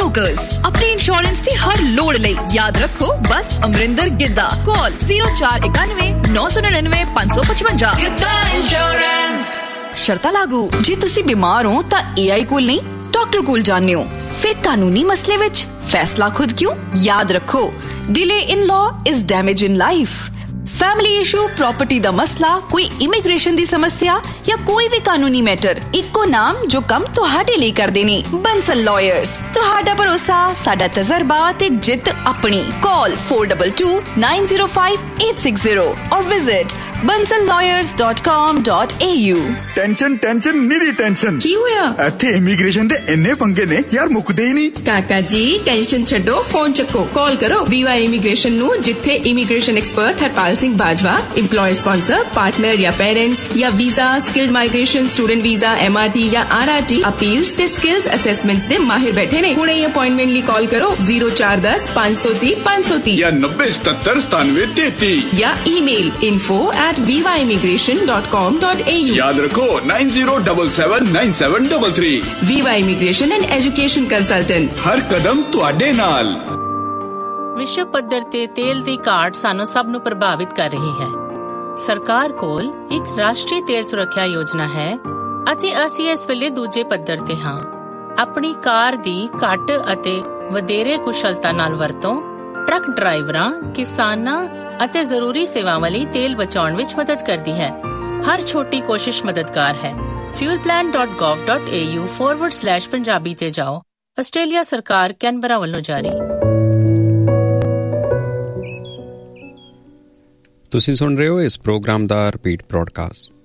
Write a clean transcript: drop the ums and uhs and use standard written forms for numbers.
brokers अपने insurance की हर लोड़ ले याद रखो बस अमरिंदर गिद्दा कॉल 0491 999 555 गिद्दा इंश्योरेंस शर्ता लागू जे तुसी बीमार हो ता AI कोल नहीं डॉक्टर कोल जाने हो फिर कानूनी मसले विच फैसला खुद क्यों याद रखो delay in law is damage in life family issue property दा मसला कोई इमिग्रेशन दी समस्या या कोई भी कानूनी मैटर इको नाम जो कम तुहाडे लिए कर देने बंसल लॉयर्स तुहाडा भरोसा साडा तजर्बा ते जित अपनी कॉल 422905 और विजिट bansallawyers.com.au टेंशन निरी टेंशन की होया इत्थे इमिग्रेशन दे इन्ने पंगे ने यार मुकदे ही नहीं काका जी टेंशन छड्डो फोन चक्को कॉल करो वीवा इमिग्रेशन नु जिथे immigration expert Harpal Singh Bajwa employer sponsor partner या पेरेंट्स या visa skilled migration student visa MRT या RRT अपील्स ते स्किल्स असेसमेंट्स दे माहिर बैठे ने हुणे अपॉइंटमेंट ली कॉल करो 0410 530 530 या 9077 या ईमेल info@vivaimmigration.com.au याद रखो 90779733 Viva immigration and education consultant हर कदम तुहाडे नाल विश्व पद्धर ते तेल दी घाट सानू सब नू प्रभावित कर रही है सरकार कोल एक राष्ट्रीय तेल सुरक्षा योजना है ਅਤੇ ਅਸੀਂ ਇਸ ਵੇਲੇ ਦੂਜੇ ਪੱਧਰ ਤੇ ਹਾਂ ਆਪਣੀ ਕਾਰ ਦੀ ਘੱਟ ਅਤੇ ਵਧੇਰੇ ਕੁਸ਼ਲਤਾ ਨਾਲ ਵਰਤੋਂ ਟਰੱਕ ਡਰਾਈਵਰਾਂ ਕਿਸਾਨਾਂ ਅਤੇ ਜ਼ਰੂਰੀ ਸੇਵਾਵਾਂ ਲਈ ਤੇਲ ਬਚਾਉਣ ਵਿੱਚ ਮਦਦ ਕਰਦੀ ਹੈ ਹਰ ਛੋਟੀ ਕੋਸ਼ਿਸ਼ ਮਦਦਗਾਰ ਹੈ fuelplan.gov.au/punjabi ਤੇ ਜਾਓ ਆਸਟ੍ਰੇਲੀਆ ਸਰਕਾਰ ਕੈਨਬਰਾ ਵੱਲੋਂ ਜਾਰੀ ਤੁਸੀਂ ਸੁਣ ਰਹੇ ਹੋ ਇਸ ਪ੍ਰੋਗਰਾਮ ਦਾ ਰਿਪੀਟ ਬ੍ਰੌਡਕਾਸਟ